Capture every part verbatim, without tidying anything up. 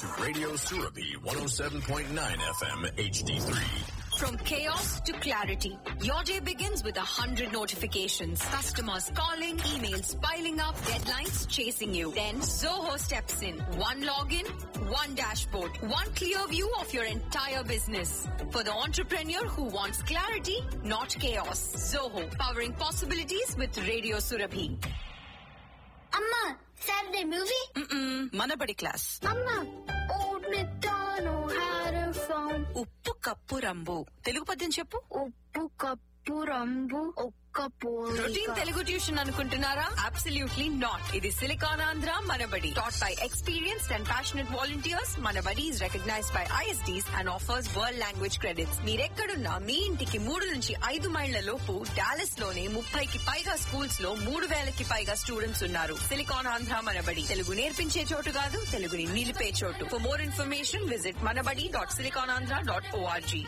to Radio Surabhi one oh seven point nine F M H D three. From chaos to clarity, your day begins with a hundred notifications. Customers calling, emails piling up, deadlines chasing you. Then Zoho steps in. One login, one dashboard, one clear view of your entire business. For the entrepreneur who wants clarity, not chaos. Zoho, powering possibilities with Radio Surabhi. Amma, Saturday movie? Mm-mm, Manabadi class. Amma, Old MacDonald had a farm. ఉప్పు cup రంబు Telugu పద్యం చెప్పు. ఉప్పు cup రంబు ఒక్క routine Telugu tuition అనుకుంటున్నారా? Absolutely not. ఇది silicon Andhra Manabadi, taught by experienced and passionate volunteers. Manabadi is recognized by I S Ds and offers world language credits. మీరెక్కడున్నా మీ ఇంటికి మూడు నుంచి ఐదు మైళ్ల లోపు డాలస్ లోనే ముప్పైకి పైగా స్కూల్స్ లో మూడు వేలకి పైగా స్టూడెంట్స్ ఉన్నారు. సిలికాన్ ఆంధ్ర మనబడి, తెలుగు నేర్పించే చోటు కాదు, తెలుగుని నిలిపే చోటు. For more information visit Manabadi dot silicon Andhra dot ORG.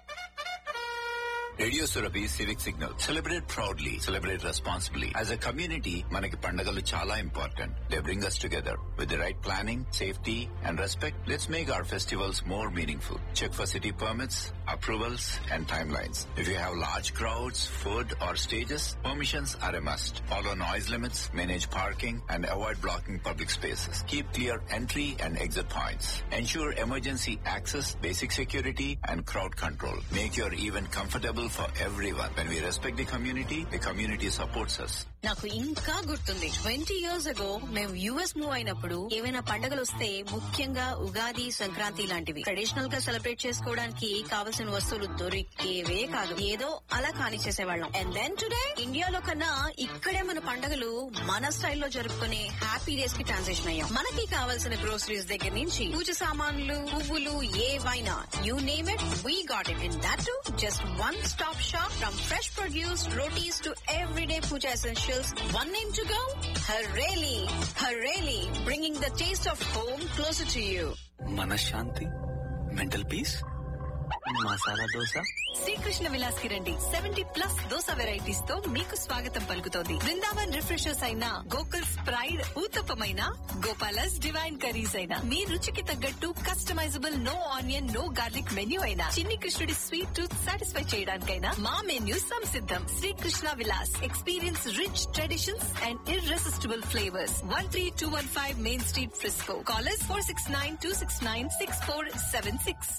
Radio Surabhi civic signal. Celebrate proudly, celebrate responsibly. As a community మనకి పండుగలు చాలా important. They bring us together. With the right planning, safety and respect, let's make our festivals more meaningful. Check for city permits, approvals and timelines. If you have large crowds, food or stages, permissions are a must. Follow noise limits, manage parking and avoid blocking public spaces. Keep clear entry and exit points. Ensure emergency access, basic security and crowd control. Make your event comfortable for everyone. When we respect the community, the community supports us. నాకు ఇంకా గుర్తుంది, twenty years ago మేము US move అయినప్పుడు ఏవైనా పండుగలు వస్తే, ముఖ్యంగా ఉగాది, సంక్రాంతి లాంటివి ట్రెడిషనల్ గా సెలబ్రేట్ చేసుకోవడానికి కావలసిన వస్తువులు దొరికేవే కాదు. ఏదో అలా కానిచ్చేసేవాళ్ళం. అండ్ దెన్ టుడే ఇండియాలో కన్నా ఇక్కడే మన పండుగలు మన స్టైల్లో జరుపుకునే హ్యాపీ డేస్ కి ట్రాన్సిషన్ అయ్యాం. మనకి కావాల్సిన గ్రోసరీస్ దగ్గర నుంచి పూజ సామాన్లు, పువ్వులు, ఏవైనా you name it, we got it. In that to just one stop shop. From fresh produce, rotis to everyday puja essentials. One name to go? Hareli. Hareli, bringing the taste of home closer to you. మనశ్శాంతి, mental peace, masala dosa. Srikrishna Vilas కి రండి. Seventy plus dosa varieties తో మీకు స్వాగతం పలుకుతోంది. Brindavan refreshers అయినా, Gokul's pride ఊతప్పమైనా, gopalas divine curries అయినా, మీ రుచికి తగ్గట్టు customisable no onion no garlic menu అయినా, చిన్ని కృష్ణుడి స్వీట్ టూత్ సాటిస్ఫై చేయడానికైనా మా menu సంసిద్ధం. Srikrishna Vilas, experience rich traditions and irresistible flavours. One three two one five main street, Frisco. Callers four six nine two six nine six four seven six.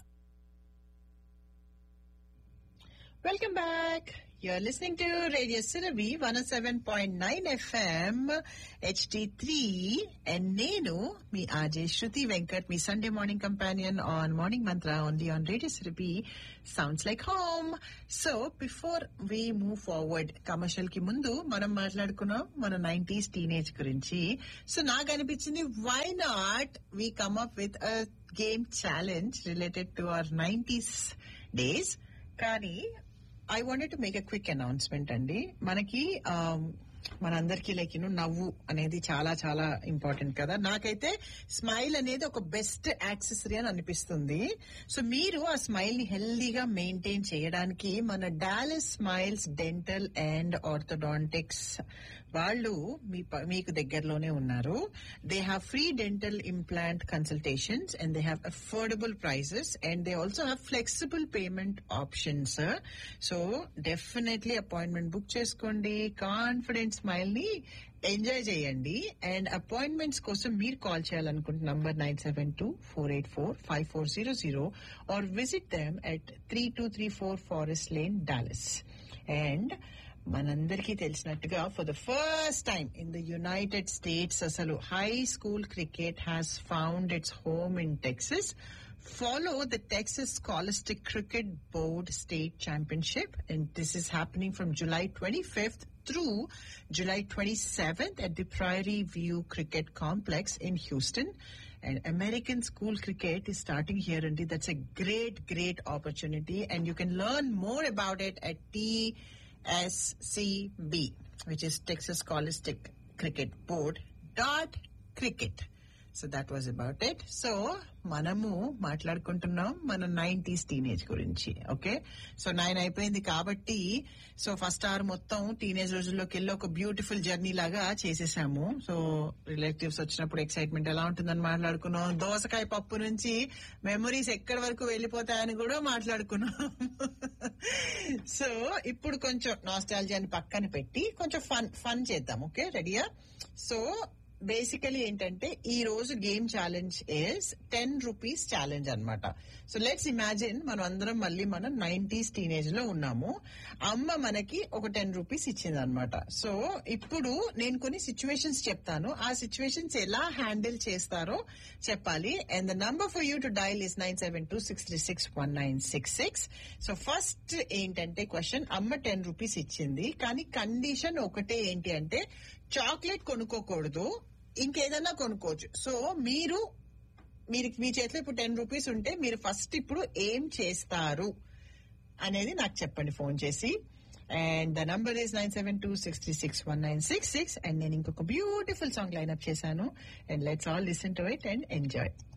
Welcome back. You're listening to Radio Surabhi one oh seven point nine F M H D three and Nenu, me R J Shruti Venkat, me Sunday morning companion on Morning Mantra only on Radio Surabhi. Sounds like home. So before we move forward, commercial ki mundu manam maatladukunnam mana nineties teenage gurinchi. So naaku anipinchindi, why not we come up with a game challenge related to our nineties days. Kani I wanted to make a quick announcement అండి. మనకి మనందరికీ like you know నవ్వు అనేది చాలా చాలా important కదా. నాకైతే smile అనేది ఒక బెస్ట్ యాక్సెసరీ అని అనిపిస్తుంది. సో మీరు ఆ స్మైల్ ని హెల్దీగా మెయింటైన్ చేయడానికి మన Dallas smiles dental and orthodontics వాళ్ళు మీ మీకు దగ్గరలోనే ఉన్నారు. They have free dental implant consultations and they have affordable prices and they also have flexible payment options. So definitely appointment book చేసుకోండి. కాన్ఫిడెంట్ స్మైల్ ని ఎంజాయ్ చేయండి. And appointments కోసం మీరు call చేయాలనుకుంటే number nine seven two four eight four five four zero zero or visit them at three two three four forest lane Dallas. And మనందరికీ తెలిసినట్టుగా for the first time in the United states అసలు high school cricket has found it's home in Texas. Follow the Texas Scholastic Cricket Board State Championship, and this is happening from July twenty-fifth through July twenty-seventh at the Prairie View Cricket Complex in Houston. And American school cricket is starting here, and that's a great, great opportunity. And you can learn more about it at T S C B, which is Texas Scholastic Cricket Board dot cricket. So that was about it. So మనము మాట్లాడుకుంటున్నాం మన nineties teenage గురించి. Okay, so nine అయిపోయింది కాబట్టి so first hour మొత్తం teenage రోజుల్లోకి వెళ్ళి ఒక beautiful journey లాగా చేసేసాము. సో రిలేటివ్స్ వచ్చినప్పుడు ఎక్సైట్మెంట్ ఎలా ఉంటుందని మాట్లాడుకున్నాం. దోసకాయ పప్పు నుంచి మెమరీస్ ఎక్కడి వరకు వెళ్ళిపోతాయని కూడా మాట్లాడుకున్నాం. సో ఇప్పుడు కొంచెం నాస్టాలజియాని పక్కన పెట్టి కొంచెం ఫన్ ఫన్ చేద్దాం. ఓకే, రెడీయా? సో బేసికలీ ఏంటంటే ఈ రోజు game challenge is ten rupees challenge అనమాట. సో లెట్స్ ఇమాజిన్ మనం అందరం మళ్ళీ మనం నైన్టీస్ టీనేజ్ లో ఉన్నాము. అమ్మ మనకి ఒక టెన్ రూపీస్ ఇచ్చింది అనమాట. సో ఇప్పుడు నేను కొన్ని సిచ్యువేషన్స్ చెప్తాను, ఆ సిచ్యువేషన్స్ ఎలా హ్యాండిల్ చేస్తారో చెప్పాలి. And the number for you to dial is nine seven two six three six one nine six six. So first ఏంటంటే క్వశ్చన్, అమ్మ టెన్ రూపీస్ ఇచ్చింది కానీ కండిషన్ ఒకటే, ఏంటి అంటే చాక్లెట్ కొనుక్కోకూడదు, ఇంకేదన్నా కొనుక్కోవచ్చు. సో మీరు మీరు మీ చేతిలో ఇప్పుడు టెన్ రూపీస్ ఉంటే మీరు ఫస్ట్ ఇప్పుడు ఏం చేస్తారు అనేది నాకు చెప్పండి ఫోన్ చేసి. And the number is nine seven two six three six one nine six six. And నేను ఇంకొక బ్యూటిఫుల్ సాంగ్ లైన్అప్ చేశాను. And let's all listen to it and enjoy.